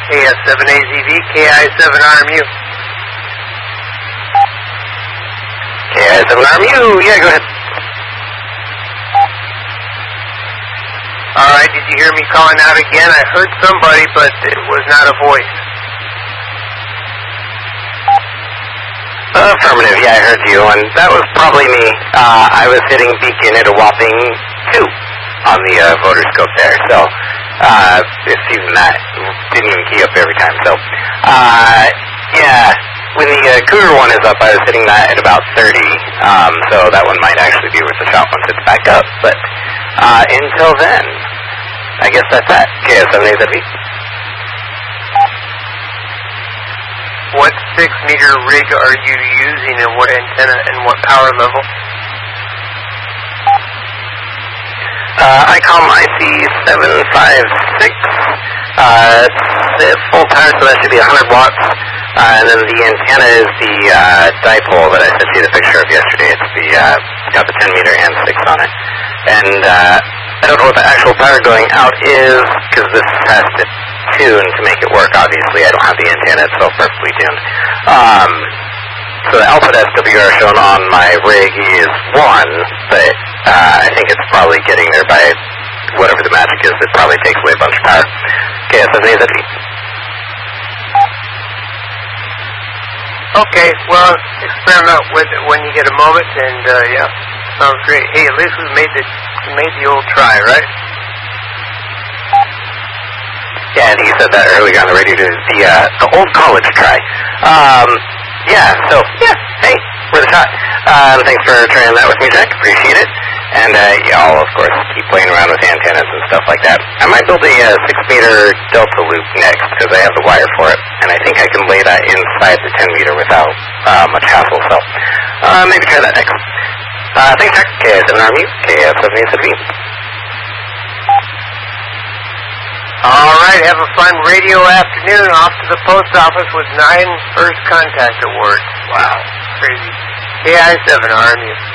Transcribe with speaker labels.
Speaker 1: KS7AZV, KI7RMU.
Speaker 2: KI7RMU, yeah, go ahead.
Speaker 1: Alright, did you hear me calling out again? I heard somebody, but it was not a voice.
Speaker 2: Affirmative, yeah, I heard you, and that was probably me. I was hitting beacon at a whopping 2 on the voter scope there, so it's even that. Didn't even key up every time, so yeah, when the Cougar one is up, I was hitting that at about 30, so that one might actually be worth a shot once it's back up, but until then, I guess that's that. KS7AZV.
Speaker 1: What 6-meter rig are you using, and what antenna and what power level?
Speaker 2: ICOM IC756. It's full power, so that should be 100 watts. And then the antenna is the dipole that I sent you the picture of yesterday. It's the got the 10-meter and 6 on it. And I don't know what the actual power going out is, because this has to tune to make it work, obviously. I don't have the antenna itself perfectly tuned. So the output SWR shown on my rig is 1, but I think it's probably getting there by whatever the magic is. It probably takes away a bunch of power. KS7AZV.
Speaker 1: Okay, well, experiment with it when you get a moment, and yeah, sounds great. Hey, at least we made the old try, right?
Speaker 2: Yeah, I think you said that earlier on the radio, the old college try. Yeah, so, yeah, hey, worth a shot. Thanks for trying that with me, Jack. Appreciate it. And, y'all, of course, keep playing around with antennas and stuff like that. I might build a 6-meter Delta loop next, because I have the wire for it. And I think I can lay that inside the 10-meter without much hassle, so maybe try that next. Thanks, Jack. KS7RMU, KS7AZV.
Speaker 1: Alright, have a fun radio afternoon. Off to the post office with 9 first contact awards. Wow, crazy. KI7RMU.